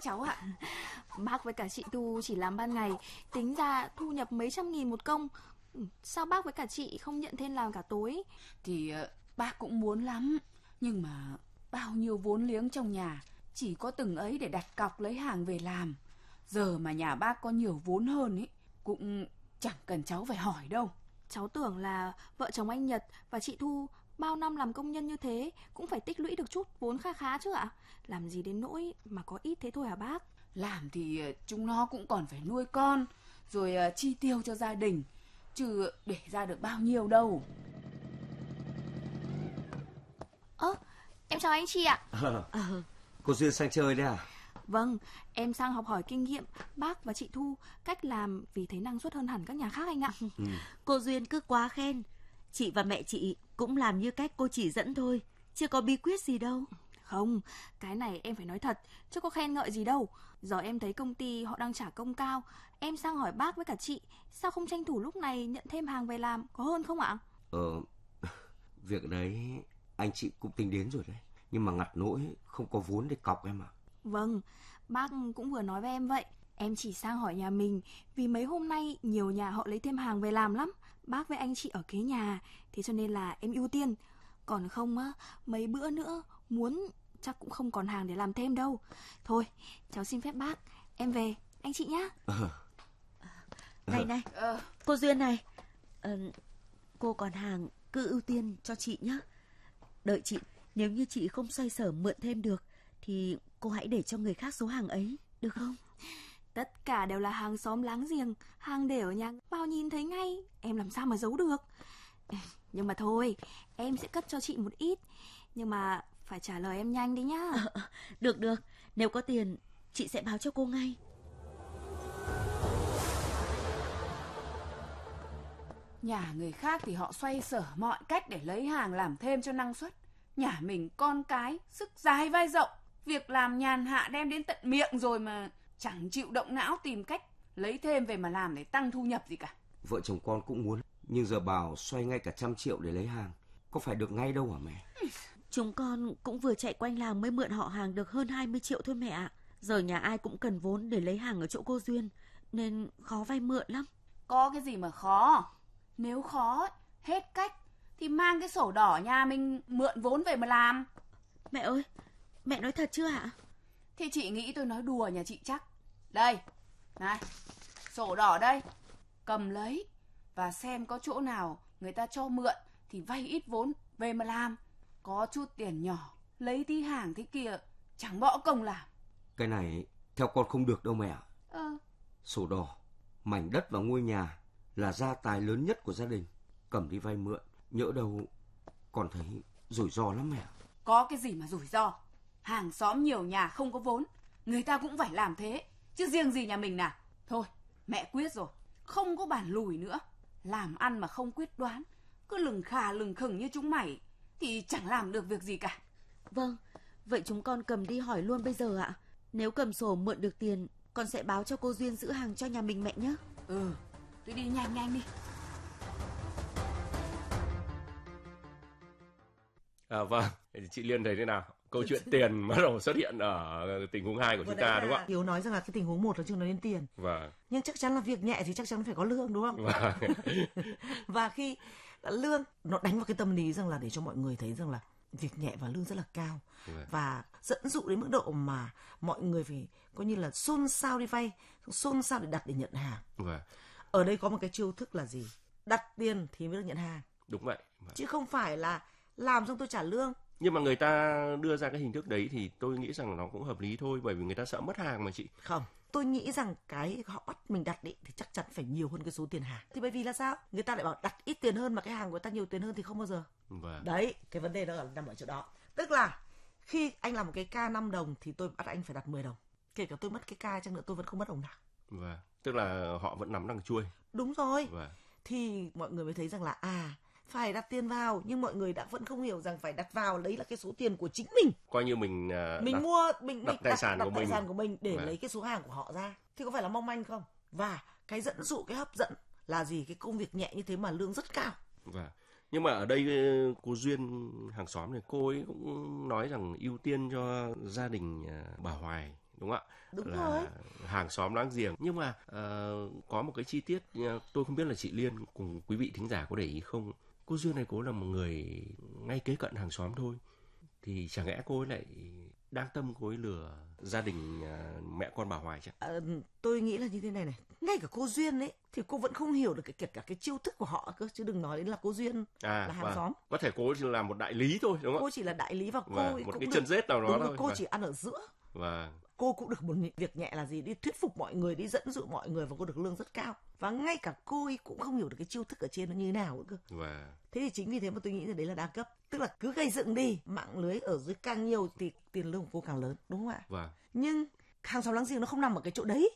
cháu ạ. Bác với cả chị Thu chỉ làm ban ngày, tính ra thu nhập mấy trăm nghìn một công. Sao bác với cả chị không nhận thêm làm cả tối? Thì bác cũng muốn lắm, nhưng mà bao nhiêu vốn liếng trong nhà chỉ có từng ấy để đặt cọc lấy hàng về làm. Giờ mà nhà bác có nhiều vốn hơn ấy, cũng chẳng cần cháu phải hỏi đâu. Cháu tưởng là vợ chồng anh Nhật và chị Thu bao năm làm công nhân như thế cũng phải tích lũy được chút vốn kha khá chứ ạ. Làm gì đến nỗi mà có ít thế thôi hả bác? Làm thì chúng nó cũng còn phải nuôi con, rồi chi tiêu cho gia đình, chứ để ra được bao nhiêu đâu. Em chào anh chị ạ. Cô Duyên sang chơi đấy à? Vâng, em sang học hỏi kinh nghiệm bác và chị Thu cách làm vì thấy năng suất hơn hẳn các nhà khác anh ạ. Cô Duyên cứ quá khen. Chị và mẹ chị cũng làm như cách cô chỉ dẫn thôi, chưa có bí quyết gì đâu. Không, cái này em phải nói thật, chứ có khen ngợi gì đâu. Giờ em thấy công ty họ đang trả công cao, em sang hỏi bác với cả chị, sao không tranh thủ lúc này nhận thêm hàng về làm, có hơn không ạ? Việc đấy anh chị cũng tính đến rồi đấy, nhưng mà ngặt nỗi không có vốn để cọc em ạ. Vâng, bác cũng vừa nói với em vậy. Em chỉ sang hỏi nhà mình vì mấy hôm nay nhiều nhà họ lấy thêm hàng về làm lắm. Bác với anh chị ở kế nhà, thế cho nên là em ưu tiên. Còn không á, mấy bữa nữa muốn chắc cũng không còn hàng để làm thêm đâu. Thôi, cháu xin phép bác, em về, anh chị nhá. Này, cô Duyên này, cô còn hàng cứ ưu tiên cho chị nhá. Đợi chị, nếu như chị không xoay sở mượn thêm được thì cô hãy để cho người khác số hàng ấy, được không? Tất cả đều là hàng xóm láng giềng, hàng để ở nhà vào nhìn thấy ngay, em làm sao mà giấu được. Nhưng mà thôi, em sẽ cất cho chị một ít, nhưng mà phải trả lời em nhanh đi nhá. Được, nếu có tiền chị sẽ báo cho cô ngay. Nhà người khác thì họ xoay sở mọi cách để lấy hàng làm thêm cho năng suất. Nhà mình con cái, sức dài vai rộng, việc làm nhàn hạ đem đến tận miệng rồi mà chẳng chịu động não tìm cách lấy thêm về mà làm để tăng thu nhập gì cả. Vợ chồng con cũng muốn, nhưng giờ bảo xoay ngay cả 100 triệu để lấy hàng, có phải được ngay đâu hả mẹ? Chúng con cũng vừa chạy quanh làng mới mượn họ hàng được hơn 20 triệu thôi mẹ ạ. Giờ nhà ai cũng cần vốn để lấy hàng ở chỗ cô Duyên, nên khó vay mượn lắm. Có cái gì mà khó? Nếu khó, hết cách, thì mang cái sổ đỏ nhà mình mượn vốn về mà làm. Mẹ ơi, mẹ nói thật chưa ạ? Thì chị nghĩ tôi nói đùa nhà chị chắc. Đây, này, sổ đỏ đây, cầm lấy và xem có chỗ nào người ta cho mượn thì vay ít vốn về mà làm. Có chút tiền nhỏ, lấy tí hàng thế kia, chẳng bỏ công làm. Cái này theo con không được đâu mẹ ạ. Sổ đỏ, mảnh đất và ngôi nhà là gia tài lớn nhất của gia đình. Cầm đi vay mượn, nhỡ đâu con thấy rủi ro lắm mẹ. Có cái gì mà rủi ro? Hàng xóm nhiều nhà không có vốn, người ta cũng phải làm thế, chứ riêng gì nhà mình nào. Thôi, mẹ quyết rồi, không có bàn lùi nữa. Làm ăn mà không quyết đoán, cứ lừng khà lừng khừng như chúng mày thì chẳng làm được việc gì cả. Vâng, vậy chúng con cầm đi hỏi luôn bây giờ ạ. Nếu cầm sổ mượn được tiền, con sẽ báo cho cô Duyên giữ hàng cho nhà mình mẹ nhé. Tôi đi nhanh đi. Vâng, chị Liên thấy thế nào? Câu chuyện tiền bắt đầu xuất hiện ở tình huống 2 của chúng ta đúng không ạ? Hiếu nói rằng là cái tình huống 1 là chưa nói đến tiền. Vâng. Nhưng chắc chắn là việc nhẹ thì chắc chắn phải có lương đúng không? Vâng. Và khi lương nó đánh vào cái tâm lý rằng là để cho mọi người thấy rằng là việc nhẹ và lương rất là cao. Vâng. Và dẫn dụ đến mức độ mà mọi người phải coi như là xôn xao đi vay, xôn xao để đặt để nhận hàng. Vâng. Ở đây có một cái chiêu thức là gì? Đặt tiền thì mới được nhận hàng. Đúng vậy. Vâng. Chứ không phải là làm xong tôi trả lương. Nhưng mà người ta đưa ra cái hình thức đấy thì tôi nghĩ rằng nó cũng hợp lý thôi, bởi vì người ta sợ mất hàng mà chị. Không, tôi nghĩ rằng cái họ bắt mình đặt đi thì chắc chắn phải nhiều hơn cái số tiền hàng. Thì bởi vì là sao? Người ta lại bảo đặt ít tiền hơn mà cái hàng của người ta nhiều tiền hơn thì không bao giờ. Vâng. Đấy, cái vấn đề đó là nằm ở chỗ đó. Tức là khi anh làm một cái ca 5 đồng thì tôi bắt anh phải đặt 10 đồng. Kể cả tôi mất cái ca chăng nữa tôi vẫn không mất đồng nào. Vâng. Tức là họ vẫn nắm đằng chuôi. Đúng rồi. Vâng. Thì mọi người mới thấy rằng là phải đặt tiền vào, nhưng mọi người đã vẫn không hiểu rằng phải đặt vào đấy là cái số tiền của chính mình. Coi như mình đặt tài sản của mình để Vâng. lấy cái số hàng của họ ra. Thì có phải là mong manh không? Và cái dẫn dụ, cái hấp dẫn là gì? Cái công việc nhẹ như thế mà lương rất cao. Vâng. Nhưng mà ở đây cô Duyên hàng xóm này, cô ấy cũng nói rằng ưu tiên cho gia đình bà Hoài đúng không ạ? Đúng là rồi. Hàng xóm láng giềng. Nhưng mà có một cái chi tiết tôi không biết là chị Liên cùng quý vị thính giả có để ý không. Cô Duyên này cô là một người ngay kế cận hàng xóm thôi. Thì chẳng lẽ cô ấy lại đang tâm cô ấy lừa gia đình mẹ con bà Hoài chứ? Tôi nghĩ là như thế này này. Ngay cả cô Duyên ấy thì cô vẫn không hiểu được cả cái chiêu thức của họ cơ, chứ đừng nói đến là cô Duyên là hàng xóm. Có thể cô chỉ là một đại lý thôi, đúng không? Cô chỉ là đại lý và cô một cũng cái chân rết nào đó thôi. Cô chỉ ăn ở giữa. Cô cũng được một việc nhẹ là gì, đi thuyết phục mọi người, đi dẫn dụ mọi người, và cô được lương rất cao. Và ngay cả cô ấy cũng không hiểu được cái chiêu thức ở trên nó như thế nào nữa cơ. Thế thì chính vì thế mà tôi nghĩ là đấy là đa cấp. Tức là cứ gây dựng đi, mạng lưới ở dưới càng nhiều thì tiền lương của cô càng lớn, đúng không ạ? Nhưng hàng xóm láng giềng nó không nằm ở cái chỗ đấy.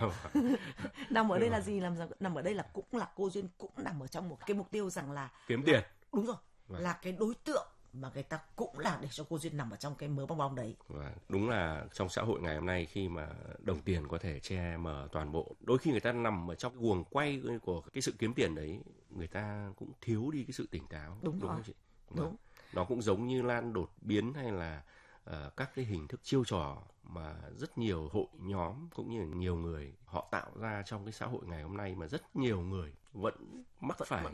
Nằm ở đây là gì? Nằm ở đây là cũng là cô Duyên cũng nằm ở trong một cái mục tiêu rằng là kiếm tiền. Đúng rồi. Là cái đối tượng mà người ta cũng là để cho cô Duyên nằm ở trong cái mớ bong bóng đấy. Đúng là trong xã hội ngày hôm nay, khi mà đồng tiền có thể che mờ toàn bộ, đôi khi người ta nằm ở trong cái guồng quay của cái sự kiếm tiền đấy, người ta cũng thiếu đi cái sự tỉnh táo. Đúng không chị? Đúng. Nó cũng giống như Lan đột biến hay là các cái hình thức chiêu trò mà rất nhiều hội nhóm cũng như nhiều người họ tạo ra trong cái xã hội ngày hôm nay, mà rất nhiều người vẫn mắc phải.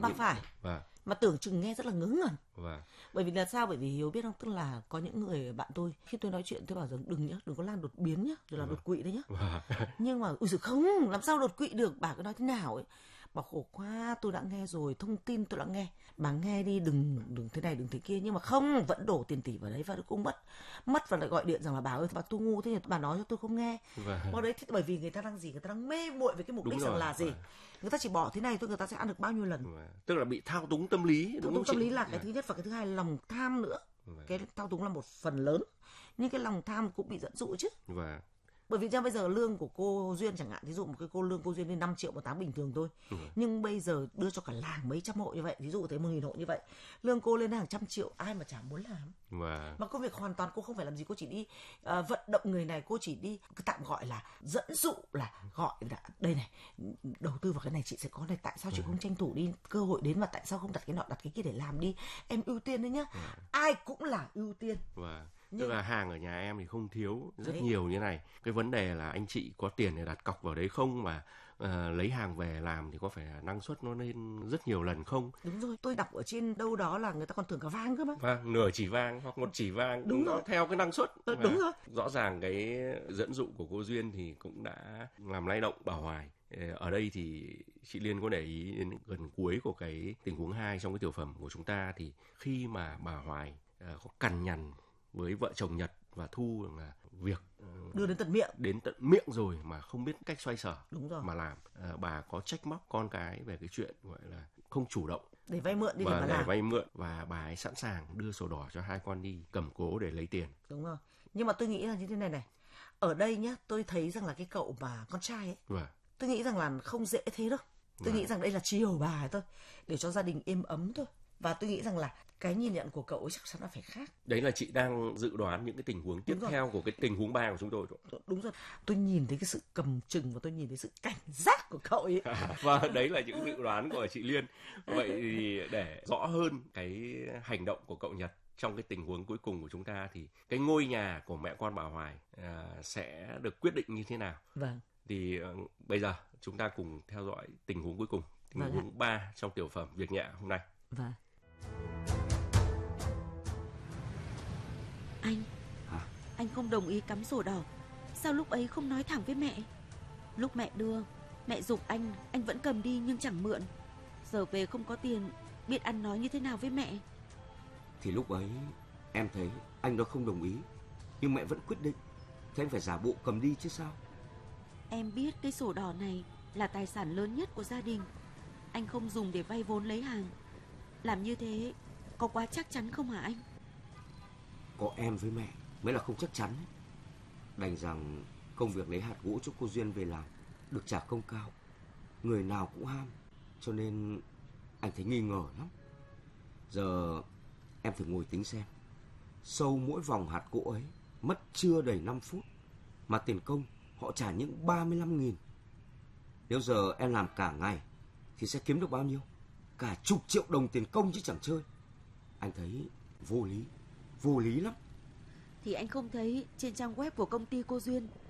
Mà tưởng chừng nghe rất là ngớ ngẩn. Bởi vì là sao? Bởi vì Hiếu biết không, tức là có những người bạn tôi, khi tôi nói chuyện tôi bảo rằng đừng có Lan đột biến nhá, rồi là đột quỵ đấy nhá. Nhưng mà ui giời không, làm sao đột quỵ được, bà cứ nói thế nào ấy. Bảo khổ quá, tôi đã nghe rồi, thông tin tôi đã nghe, bà nghe đi, đừng thế này đừng thế kia, nhưng mà không, vẫn đổ tiền tỷ vào đấy và cũng mất và lại gọi điện rằng là bà ơi, bà tôi ngu thế, bà nói cho tôi không nghe. Vào đấy thì bởi vì người ta đang gì, người ta đang mê muội với cái mục đích rằng là gì, người ta chỉ bỏ thế này thôi, người ta sẽ ăn được bao nhiêu lần. Tức là bị thao túng tâm lý. Thao túng tâm lý là cái thứ nhất, và cái thứ hai là lòng tham nữa. Cái thao túng là một phần lớn, nhưng cái lòng tham cũng bị dẫn dụ chứ. Bởi vì bây giờ lương của cô Duyên chẳng hạn, ví dụ một cái lương cô Duyên lên 5 triệu một tháng bình thường thôi. Nhưng bây giờ đưa cho cả làng mấy trăm hộ như vậy, ví dụ thế 10.000 hộ như vậy, lương cô lên hàng trăm triệu, ai mà chả muốn làm. Mà công việc hoàn toàn cô không phải làm gì, cô chỉ đi vận động người này, cô chỉ đi tạm gọi là dẫn dụ, là gọi là đây này, đầu tư vào cái này chị sẽ có này, tại sao chị không tranh thủ đi cơ hội đến, mà tại sao không đặt cái nọ đặt cái kia để làm đi, em ưu tiên đấy nhá. Ai cũng là ưu tiên. Tức là hàng ở nhà em thì không thiếu rất nhiều như này. Cái vấn đề là anh chị có tiền để đặt cọc vào đấy không, mà lấy hàng về làm thì có phải năng suất nó lên rất nhiều lần không? Đúng rồi, tôi đọc ở trên đâu đó là người ta còn thưởng cả vang cơ mà. Nửa chỉ vang hoặc một chỉ vang. Đúng rồi. Theo cái năng suất. Đúng rồi. Rõ ràng cái dẫn dụ của cô Duyên thì cũng đã làm lay động bà Hoài. Ở đây thì chị Liên có để ý đến gần cuối của cái tình huống 2 trong cái tiểu phẩm của chúng ta, thì khi mà bà Hoài có cằn nhằn với vợ chồng Nhật và Thu là việc đưa đến tận miệng rồi mà không biết cách xoay sở. Đúng rồi. Mà làm. Bà có trách móc con cái về cái chuyện gọi là không chủ động để vay mượn đi, để vay mượn, và bà ấy sẵn sàng đưa sổ đỏ cho hai con đi cầm cố để lấy tiền. Đúng rồi. Nhưng mà tôi nghĩ là như thế này, ở đây nhá, tôi thấy rằng là cái cậu mà con trai ấy, tôi nghĩ rằng là không dễ thế đâu. Tôi nghĩ rằng đây là chiều bà thôi, để cho gia đình êm ấm thôi. Và tôi nghĩ rằng là cái nhìn nhận của cậu ấy chắc chắn là phải khác. Đấy là chị đang dự đoán những cái tình huống tiếp theo của cái tình huống 3 của chúng tôi. Đúng rồi. Tôi nhìn thấy cái sự cầm chừng và tôi nhìn thấy sự cảnh giác của cậu ấy. Và đấy là những dự đoán của chị Liên. Vậy thì để rõ hơn cái hành động của cậu Nhật trong cái tình huống cuối cùng của chúng ta, thì cái ngôi nhà của mẹ con bà Hoài sẽ được quyết định như thế nào? Thì bây giờ chúng ta cùng theo dõi tình huống cuối cùng, tình huống 3 trong tiểu phẩm Việc Nhẹ hôm nay. Anh không đồng ý cắm sổ đỏ, sao lúc ấy không nói thẳng với mẹ? Lúc mẹ đưa, mẹ giục anh vẫn cầm đi nhưng chẳng mượn. Giờ về không có tiền, biết ăn nói như thế nào với mẹ? Thì lúc ấy em thấy anh đó không đồng ý, nhưng mẹ vẫn quyết định, thế anh phải giả bộ cầm đi chứ sao. Em biết cái sổ đỏ này là tài sản lớn nhất của gia đình, anh không dùng để vay vốn lấy hàng. Làm như thế có quá chắc chắn không hả anh? Có em với mẹ mới là không chắc chắn. Đành rằng công việc lấy hạt gỗ cho cô Duyên về làm được trả công cao, người nào cũng ham, cho nên anh thấy nghi ngờ lắm. Giờ em thử ngồi tính xem, sâu mỗi vòng hạt gỗ ấy mất chưa đầy 5 phút mà tiền công họ trả những 35.000. Nếu giờ em làm cả ngày thì sẽ kiếm được bao nhiêu? Cả chục triệu đồng tiền công chứ chẳng chơi. Anh thấy vô lý lắm. Thì anh không thấy trên trang web của công ty cô Duyên